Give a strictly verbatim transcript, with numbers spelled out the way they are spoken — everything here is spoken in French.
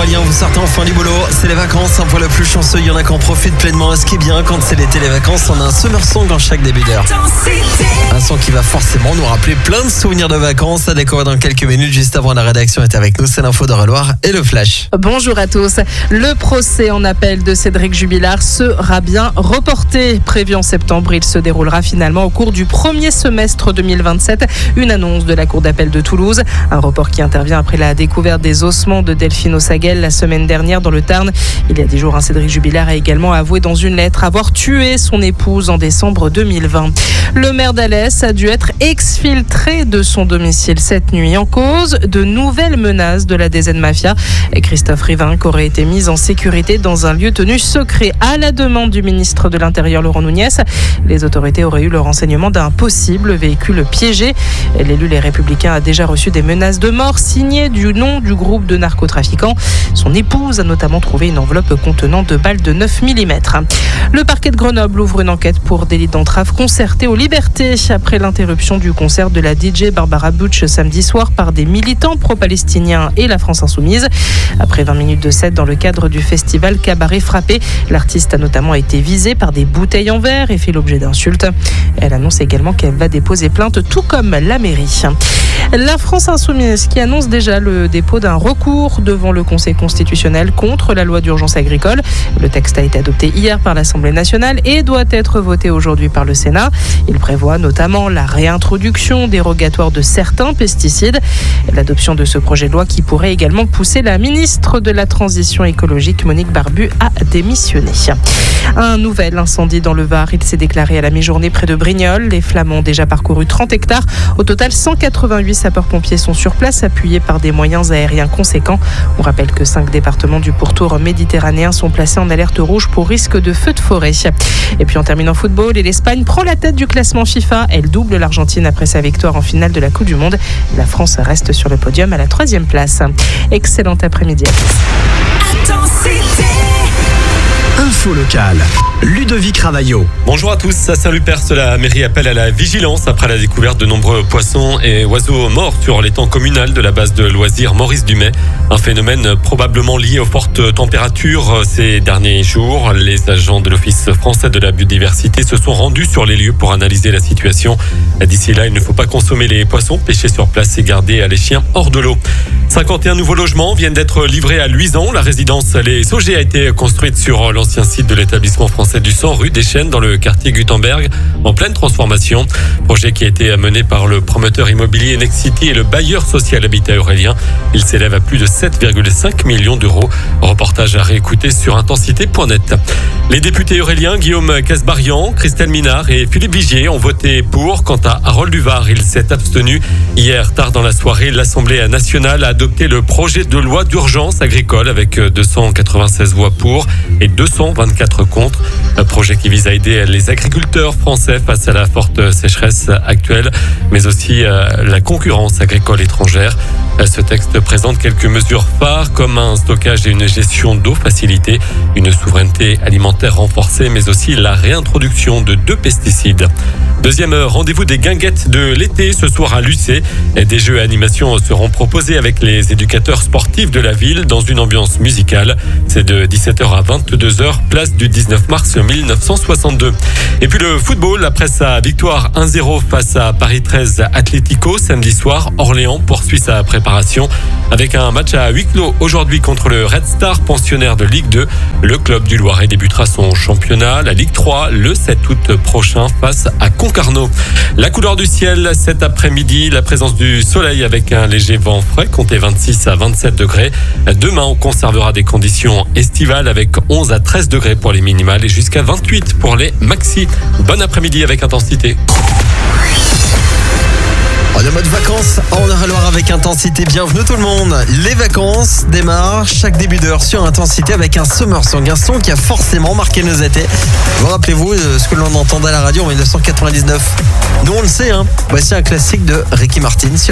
Aurélien, vous sortez enfin du boulot, c'est les vacances, un peu le plus chanceux, il y en a qui en profitent pleinement. Ce qui est bien quand c'est l'été, les vacances, on a un summer song en chaque début d'heure. Un son qui va forcément nous rappeler plein de souvenirs de vacances à découvrir dans quelques minutes. Juste avant, la rédaction est avec nous, c'est l'info d'Eure-et-Loir et le flash. Bonjour à tous. Le procès en appel de Cédric Jubilard sera bien reporté. Prévu en septembre, il se déroulera finalement au cours du premier semestre deux mille vingt-sept. Une annonce de la Cour d'appel de Toulouse. Un report qui intervient après la découverte des ossements de Delphine Ossaguel la semaine dernière dans le Tarn. Il y a dix jours, un Cédric Jubilard a également avoué dans une lettre avoir tué son épouse en décembre deux mille vingt. Le maire d'Alès a dû être exfiltré de son domicile cette nuit en cause de nouvelles menaces de la D Z Mafia. Et Christophe Rivinc aurait été mis en sécurité dans un lieu tenu secret à la demande du ministre de l'Intérieur Laurent Nunez. Les autorités auraient eu le renseignement d'un possible véhicule piégé. L'élu Les Républicains a déjà reçu des menaces de mort signées du nom du groupe de narcotrafiquants. Son épouse a notamment trouvé une enveloppe contenant deux balles de neuf millimètres. Le parquet de Grenoble ouvre une enquête pour délit d'entrave concerté aux libertés après l'interruption du concert de la D J Barbara Butch samedi soir par des militants pro-palestiniens et la France Insoumise. Après vingt minutes de set dans le cadre du festival Cabaret Frappé, l'artiste a notamment été visée par des bouteilles en verre et fait l'objet d'insultes. Elle annonce également qu'elle va déposer plainte, tout comme la mairie. La France Insoumise qui annonce déjà le dépôt d'un recours devant le Conseil constitutionnel contre la loi d'urgence agricole. Le texte a été adopté hier par l'Assemblée nationale et doit être voté aujourd'hui par le Sénat. Il prévoit notamment la réintroduction dérogatoire de certains pesticides. L'adoption de ce projet de loi qui pourrait également pousser la ministre de la Transition écologique, Monique Barbu, à démissionner. Un nouvel incendie dans le Var. Il s'est déclaré à la mi-journée près de Brignoles. Les flammes ont déjà parcouru trente hectares. Au total, cent quatre-vingt-huit sapeurs-pompiers sont sur place, appuyés par des moyens aériens conséquents. On rappelle que cinq départements du pourtour méditerranéen sont placés en alerte rouge pour risque de feux de forêt. Et puis on termine en football et l'Espagne prend la tête du classement FIFA. Elle double l'Argentine après sa victoire en finale de la Coupe du Monde. La France reste sur le podium à la troisième place. Excellent après-midi à tous. Info locale, Ludovic Ravaillot. Bonjour à tous, à Saint-Lupers, la mairie appelle à la vigilance après la découverte de nombreux poissons et oiseaux morts sur l'étang communal de la base de loisirs Maurice Dumais. Un phénomène probablement lié aux fortes températures ces derniers jours. Les agents de l'Office français de la biodiversité se sont rendus sur les lieux pour analyser la situation. D'ici là, il ne faut pas consommer les poissons pêchés sur place et garder les chiens hors de l'eau. cinquante et un nouveaux logements viennent d'être livrés à Luisan. La résidence Les Saugers a été construite sur l'ancien site de l'établissement français du sang, rue des Chênes, dans le quartier Gutenberg, en pleine transformation. Projet qui a été mené par le promoteur immobilier Nexity et le bailleur social Habitat Aurélien. Il s'élève à plus de sept virgule cinq millions d'euros. Reportage à réécouter sur intensité point net. Les députés euréliens Guillaume Casbarian, Christelle Minard et Philippe Vigier ont voté pour. Quant à Harold Duvar, il s'est abstenu. Hier, tard dans la soirée, l'Assemblée nationale a adopté le projet de loi d'urgence agricole avec deux cent quatre-vingt-seize voix pour et deux cent vingt-quatre contre. Un projet qui vise à aider les agriculteurs français face à la forte sécheresse actuelle, mais aussi la concurrence agricole étrangère. Ce texte présente quelques mesures phares comme un stockage et une gestion d'eau facilitée, une souveraineté alimentaire renforcée, mais aussi la réintroduction de deux pesticides. Deuxième rendez-vous des guinguettes de l'été ce soir à Lucé. Des jeux et animations seront proposés avec les éducateurs sportifs de la ville dans une ambiance musicale. C'est de dix-sept heures à vingt-deux heures, place du dix-neuf mars mille neuf cent soixante-deux. Et puis le football, après sa victoire un zéro face à Paris treize Atlético samedi soir, Orléans poursuit sa préparation avec un match à huis clos aujourd'hui contre le Red Star, pensionnaire de Ligue deux. Le club du Loiret débutera son championnat, la Ligue trois, le sept août prochain face à Concarneau. La couleur du ciel cet après-midi, la présence du soleil avec un léger vent frais, comptez vingt-six à vingt-sept degrés. Demain, on conservera des conditions estivales avec onze à treize degrés pour les minimales et jusqu'à vingt-huit pour les maxi. Bon après-midi avec intensité. En mode vacances en Eure-et-Loir avec intensité. Bienvenue tout le monde. Les vacances démarrent chaque début d'heure sur intensité avec un summer song, un son qui a forcément marqué nos étés. Vous rappelez-vous ce que l'on entendait à la radio en dix-neuf cent quatre-vingt-dix-neuf? Nous on le sait, hein. Voici un classique de Ricky Martin.